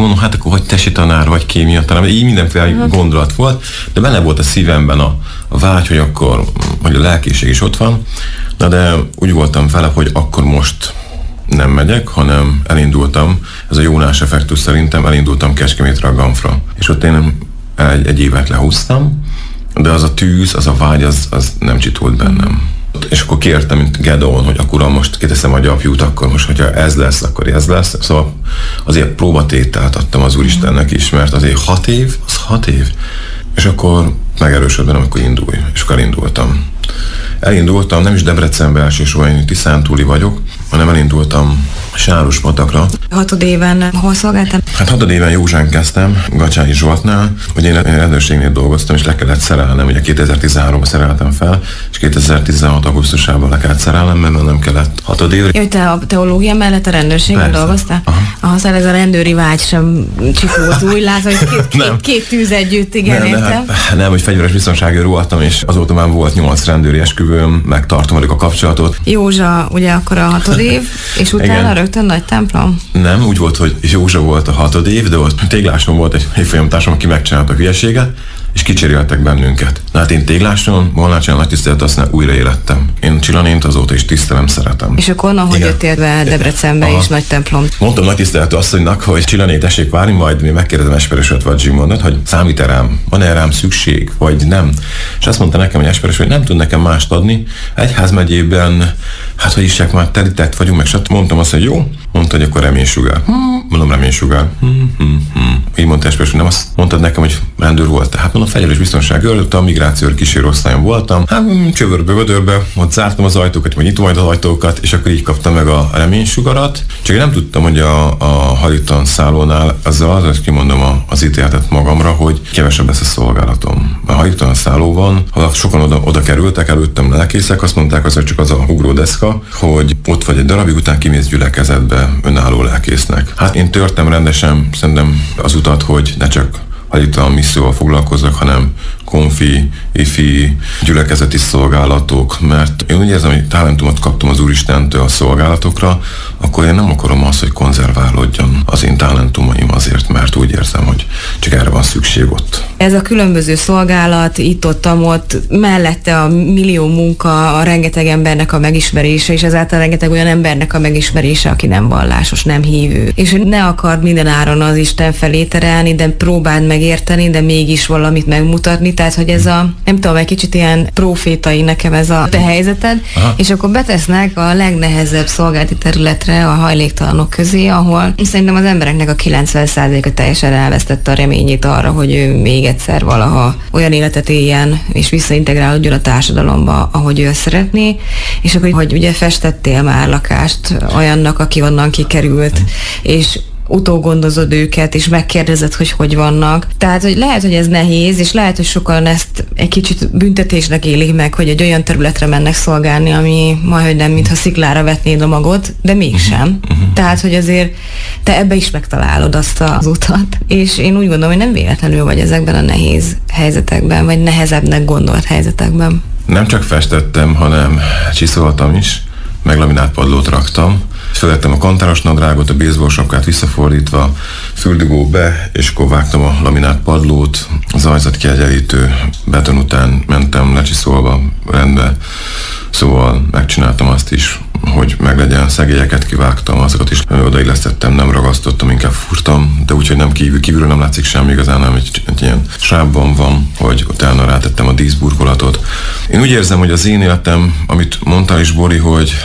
mondom, hát akkor vagy tesi tanár, vagy kémia tanár, így mindenféle gondolat volt, de benne volt a szívemben a vágy, hogy akkor, hogy a lelkiség is ott van, de úgy voltam vele, hogy akkor most nem megyek, hanem elindultam, ez a Jónás effektus szerintem, elindultam Kecskemétre a Ganfra. És ott én egy évet lehúztam, de az a tűz, az a vágy, az nem csitult bennem. És akkor kértem, mint Gedeon, hogy akkor most kiteszem a gyapjút, akkor most, hogyha ez lesz, akkor ez lesz. Szóval azért próbatételt adtam az Úristennek is, mert azért 6 év, az 6 év. És akkor megerősödve, amikor indulj. És akkor elindultam, nem is Debrecenbe elsősorban, én Tiszántúli vagyok, hanem elindultam Sárospatakra. 6. éven hol szolgáltam? Hát 6. éven Józsán kezdtem, Gacsányi Zsoltnál, hogy én rendőrségnél dolgoztam, és le kellett szerelnem, ugye 2013-ban szereltem fel, és 2016. augusztusában le kellett szerelnem, mert nem kellett 6. évre. Hogy te a teológia mellett a rendőrségben dolgoztál? Szóval ez a rendőri vágy sem csipult, úgy látod, hogy két tűz együtt, igen, értem? Nem, hogy fegyveres biztonságőr voltam, és azóta már volt 8 rendőri esküvőm, megtartom velük a kapcsolatot. Józsa, ugye akkor a 6. év, és utána rögtön nagy templom? Nem, úgy volt, hogy Józsa volt a 6. év, de ott Tégláson volt egy évfolyamtársam, aki megcsinált a hülyeséget, és kicseréltek bennünket. Na hát én Tégláson, Molnácsán nagy tisztelet, aztán újraélettem. Én Csillanént azóta is tisztelem, szeretem. És akkor onnan, hogy jöttél be Debrecenbe is nagy templom? Mondtam nagy tiszteletű asszonynak, hogy Csillanét, tessék várni, majd mi megkérdezem Esperesőt vagy Zsimondot, hogy számít-e rám, van-e rám szükség, vagy nem. És azt mondta nekem, hogy Esperes, hogy nem tud nekem mást adni. Egyházmegyében, hát hogy is már telített vagyunk, meg stb. Mondtam azt, hogy jó, mondta, hogy akkor reménysugár. Mondom, reménysugár. Így mondta Esperes, hogy nem azt mondtad nekem, hogy rendőr volt. Hát mondom, fegyveres biztonságőr, a migráció kísérő osztályon voltam. Hát csövörbe-vödörbe, ott zártam az ajtókat, vagy nyitom majd az ajtókat, és akkor így kaptam meg a reménysugarat. Csak én nem tudtam, hogy a hajléktalan szállónál azzal kimondom az ítéletet magamra, hogy kevesebb lesz a szolgálatom. A hajléktalan szállóban, ha sokan oda kerültek, előttem lelkészek, azt mondták, hogy csak az a ugródeszka, hogy ott vagy egy darabig, után kimész gyülekezetbe önálló lelkésznek. Hát én törtem rendesen szerintem az utat, hogy ne csak hajléktalan misszióval foglalkozzak, hanem konfi, ifi, gyülekezeti szolgálatok, mert én úgy érzem, hogy talentumot kaptam az Úristentől a szolgálatokra, akkor én nem akarom azt, hogy konzerválódjon az én talentumaim azért, mert úgy érzem, hogy csak erre van szükség ott. Ez a különböző szolgálat, itt-ott, mellette a millió munka, a rengeteg embernek a megismerése, és ezáltal rengeteg olyan embernek a megismerése, aki nem vallásos, nem hívő. És hogy ne akard minden áron az Isten felé terelni, de próbáld megérteni, de mégis valamit megmutatni. Tehát, hogy ez a, nem tudom, egy kicsit ilyen profétai nekem ez a te helyzeted, és akkor betesznek a legnehezebb szolgálati területre a hajléktalanok közé, ahol szerintem az embereknek a 90%-a teljesen elvesztette a reményét arra, hogy ő még egyszer valaha olyan életet éljen, és visszaintegrálódjon a társadalomba, ahogy ő szeretné, és akkor, hogy ugye festettél már lakást olyannak, aki onnan kikerült, és utógondozod őket, és megkérdezed, hogy vannak. Tehát, hogy lehet, hogy ez nehéz, és lehet, hogy sokan ezt egy kicsit büntetésnek élik meg, hogy egy olyan területre mennek szolgálni, ami majdhogy nem, mintha sziklára vetnéd a magot, de mégsem. Tehát, hogy azért te ebbe is megtalálod azt az utat. És én úgy gondolom, hogy nem véletlenül vagy ezekben a nehéz helyzetekben, vagy nehezebbnek gondolt helyzetekben. Nem csak festettem, hanem csiszoltam is, meg laminált padlót raktam. Fölvettem a kantáros nadrágot, a baseball sapkát visszafordítva, fürdugó be, és akkor vágtam a laminált padlót, az ajzatkiegyenlítő beton után mentem lecsiszolva rendbe. Szóval megcsináltam azt is, hogy meglegyen, szegélyeket kivágtam, azokat is odaillesztettem, nem ragasztottam, inkább furtam, de úgyhogy nem kívülről nem látszik semmi igazán, nem egy ilyen sávban van, hogy utána rátettem a díszburkolatot. Én úgy érzem, hogy az én életem, amit mondtál is, Bori, hogy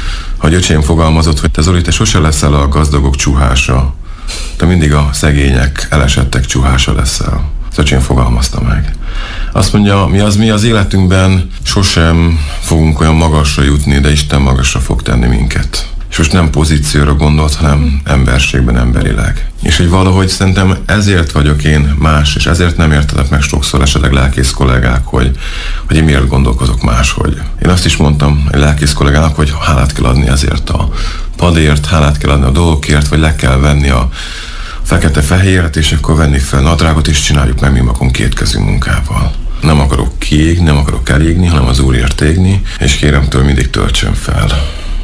öcsém fogalmazott, hogy te Zoli, te sose leszel a gazdagok csuhása, te mindig a szegények, elesettek csuhása leszel. Az öcsém fogalmazta meg. Azt mondja, mi az életünkben sosem fogunk olyan magasra jutni, de Isten magasra fog tenni minket. És most nem pozícióra gondolt, hanem emberségben, emberileg. És hogy valahogy szerintem ezért vagyok én más, és ezért nem értetek meg sokszor esetleg lelkész kollégák, hogy én miért gondolkozok máshogy. Én azt is mondtam egy lelkész kollégának, hogy hálát kell adni ezért a padért, hálát kell adni a dolgokért, vagy le kell venni a fekete-fehéret, és akkor venni fel nadrágot, és csináljuk meg mi magunk kétkezű munkával. Nem akarok kiégni, nem akarok elégni, hanem az Úrért égni, és kérem tőle mindig töltsön fel.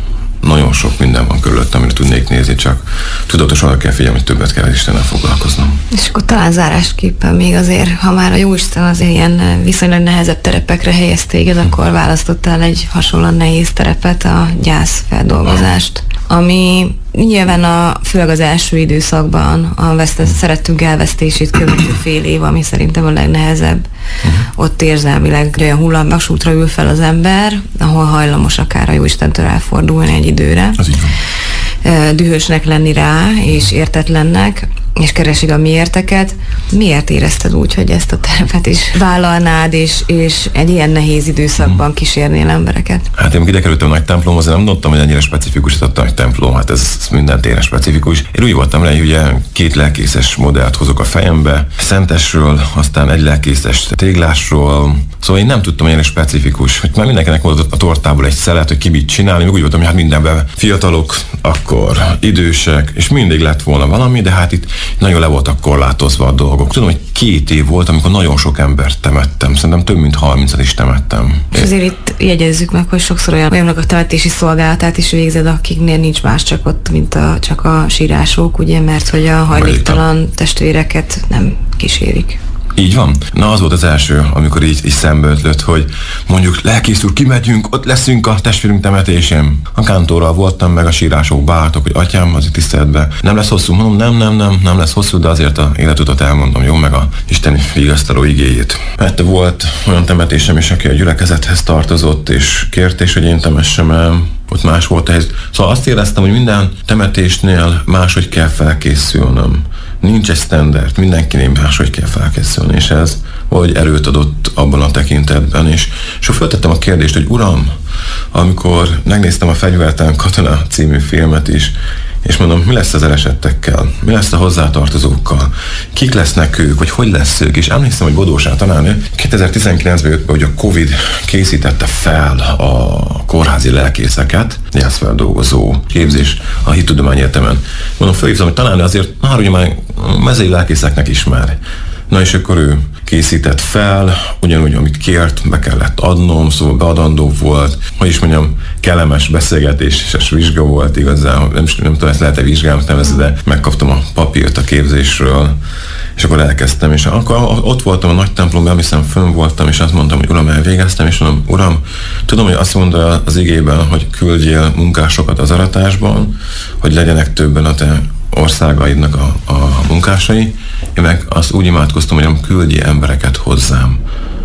nagyon sok minden van körülöttem, amire tudnék nézni, csak tudatosan arra kell figyelni, hogy többet kell Istennel foglalkoznom. És akkor talán zárásképpen még azért, ha már a Jóisten az ilyen viszonylag nehezebb terepekre helyez téged, akkor választottál egy hasonlóan nehéz terepet, a gyászfeldolgozást, ami nyilván főleg az első időszakban a szerettünk elvesztését követő fél év, ami szerintem a legnehezebb. Ott érzelmileg olyan hullámvasútra ül fel az ember, ahol hajlamos akár a Jóistentől elfordulni egy időre. Az így van. Dühösnek lenni rá, és értetlennek, és keresik a miérteket. Miért érezted úgy, hogy ezt a terepet is vállalnád, és egy ilyen nehéz időszakban kísérnél embereket? Hát én ide kerültem a nagy templomhoz, nem mondtam, hogy ennyire specifikus a nagy templom, hát ez minden téren specifikus. Én úgy voltam rá, hogy ugye 2 lelkészes modellt hozok a fejembe, szentesről, aztán egy lelkészes téglásról, szóval én nem tudtam, hogy ennyire specifikus. Hogy már mindenkinek volt a tortából egy szelet, hogy ki mit csinálni, meg úgy voltam, hogy hát mindenben fiatalok, akkor idősek, és mindig lett volna valami, de hát itt nagyon le voltak korlátozva a dolgok. Tudom, hogy 2 év volt, amikor nagyon sok embert temettem. Szerintem több mint 30-at is temettem. És azért itt jegyezzük meg, hogy sokszor olyanok a temetési szolgálatát is végzed, akiknél nincs más csak ott, mint csak a sírások, ugye, mert hogy a hajléktalan testvéreket nem kísérik. Így van. Na, az volt az első, amikor így szembe ötlött, hogy mondjuk lelkész úr, kimegyünk, ott leszünk a testvérünk temetésén. A kántorral voltam, meg a sírások bártak, hogy atyám, az itt tiszteletben nem lesz hosszú. Mondom, nem lesz hosszú, de azért a életutat elmondom, jó, meg a Isten vigasztaló igéjét. Mert volt olyan temetésem is, aki a gyülekezethez tartozott, és kért is, hogy én temessem el. Ott más volt ez. Szóval azt éreztem, hogy minden temetésnél máshogy kell felkészülnöm. Nincs egy standard, mindenkinél máshogy kell felkészülni, és ez valahogy erőt adott abban a tekintetben, és föltettem a kérdést, hogy Uram, amikor megnéztem a Fegyvertelen katona című filmet is, és mondom, mi lesz az elesettekkel, mi lesz a hozzátartozókkal, kik lesznek ők, vagy hogy lesz ők, és emlékszem, hogy Bodósán tanárnő 2019-ben jött be, hogy a Covid készítette fel a kórházi lelkészeket, gyászfeldolgozó képzés a Hittudományi Egyetemen. Mondom, felhívtam, hogy tanárnő azért már ugye már mezei lelkészeknek ismer. Na és akkor ő készített fel, ugyanúgy, amit kért, be kellett adnom, szóval beadandó volt, hogy is mondjam, kellemes beszélgetés, és vizsga volt igazán, nem tudom, ezt lehet-e vizsgának nevezni, de megkaptam a papírt a képzésről, és akkor elkezdtem, és akkor ott voltam a nagy templomban, hiszem fönn voltam, és azt mondtam, hogy Uram, elvégeztem, és mondom, Uram, tudom, hogy azt mondta az igében, hogy küldjél munkásokat az aratásban, hogy legyenek többen a te országaidnak a munkásai, én meg azt úgy imádkoztam, hogy küldjél embereket hozzám,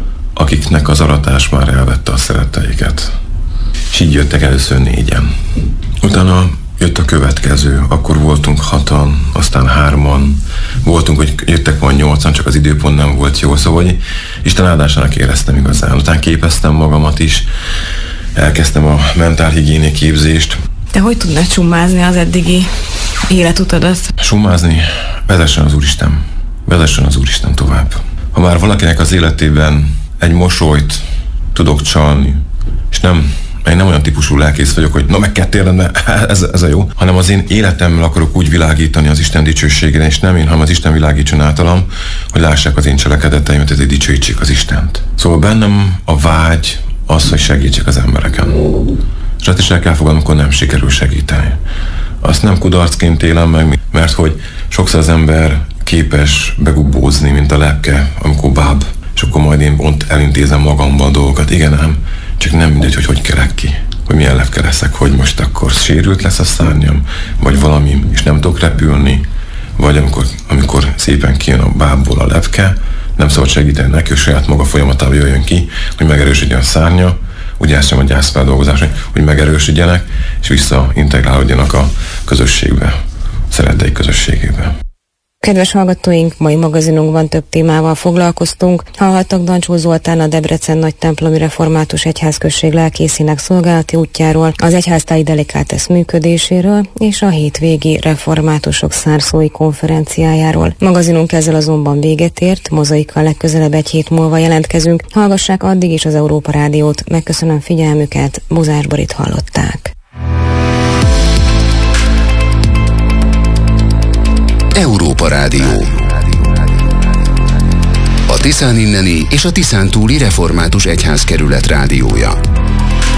akiknek az aratás már elvette a szeretteiket. És így jöttek először 4-en. Utána jött a következő, akkor voltunk 6-an, aztán 3-an, voltunk, hogy jöttek majd 8-an, csak az időpont nem volt jó, szóval hogy Isten áldásának éreztem igazán. Utána képeztem magamat is, elkezdtem a mentálhigiéni képzést. Te hogy tudnád summázni az eddigi életutadat? Summázni? Vezessen az Úristen. Vezessen az Úristen tovább. Ha már valakinek az életében egy mosolyt tudok csalni, és én nem olyan típusú lelkész vagyok, hogy na meg kell térned, mert ez a jó, hanem az én életemmel akarok úgy világítani az Isten dicsőségére, és nem én, hanem az Isten világítson általam, hogy lássák az én cselekedeteimet, ezért dicsőítsék az Istent. Szóval bennem a vágy az, hogy segítsek az embereken. És azt is el kell fogadnom, amikor nem sikerül segíteni. Azt nem kudarcként élem meg, mert hogy sokszor az ember képes begubbózni, mint a lepke, amikor báb, és akkor majd én pont elintézem magamban a dolgokat. Igen ám, csak nem mindegy, hogy kelek ki, hogy milyen lepke leszek, hogy most akkor sérült lesz a szárnyam, vagy valami, és nem tudok repülni, vagy amikor szépen kijön a bábból a lepke, nem szabad segíteni neki, hogy saját maga folyamatában jöjjön ki, hogy megerősödjön a szárnya, ugye ez sem a gyászfeldolgozás, hogy megerősödjenek, és visszaintegrálódjanak a közösségbe, a szeretteik közösségébe. Kedves hallgatóink, mai magazinunkban több témával foglalkoztunk. Hallhattak Dancsó Zoltán, a Debrecen Nagy Templomi Református Egyházközség lelkészének szolgálati útjáról, az egyháztáji Delikátes működéséről és a hétvégi reformátusok szárszói konferenciájáról. Magazinunk ezzel azonban véget ért, Mozaikkal legközelebb egy hét múlva jelentkezünk. Hallgassák addig is az Európa Rádiót. Megköszönöm figyelmüket, Buzás Borit hallották. Európa Rádió. A Tiszán inneni és a Tiszántúli Református Egyházkerület rádiója.